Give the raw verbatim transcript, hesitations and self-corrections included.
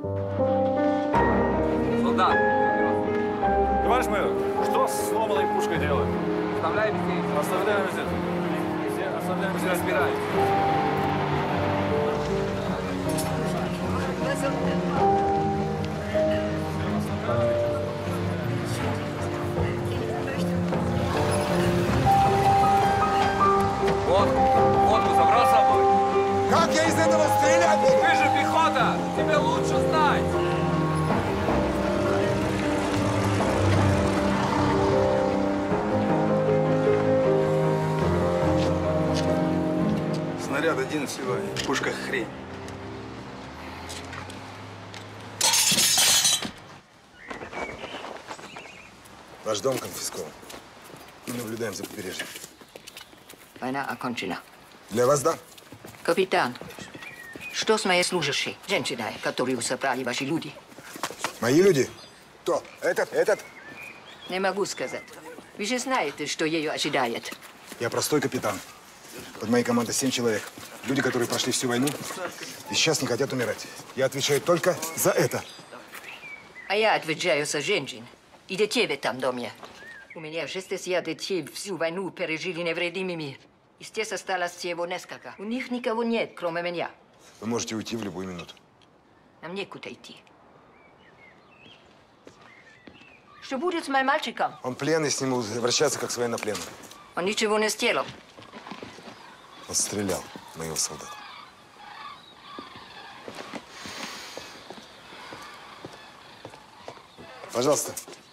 Солдат! Товарищ майор, что с сломанной пушкой делаем? Оставляем здесь. Оставляем здесь. Все оставляем здесь. Разбираем. Вот, водку забрал с собой. Как я из этого стрелять буду? Ты же пехота! Тебе лучше знать! Снаряд один всего, пушка хрень. Ваш дом конфискован. Мы наблюдаем за побережьем. Война окончена. Для вас, да? Капитан, что с моей служащей, женщиной, которую собрали ваши люди? Мои люди? Кто? Этот? Этот? Не могу сказать. Вы же знаете, что ее ожидает. Я простой капитан. Под моей командой семь человек. Люди, которые прошли всю войну и сейчас не хотят умирать. Я отвечаю только за это. А я отвечаю за женщин и детей в этом доме. У меня шестьдесят детей всю войну пережили невредимыми. И здесь осталось всего несколько. У них никого нет, кроме меня. Вы можете уйти в любую минуту. Нам некуда идти. Что будет с моим мальчиком? Он пленный, с ним возвращаться как с военнопленным. Он ничего не сделал. Он стрелял в моего солдата. Пожалуйста.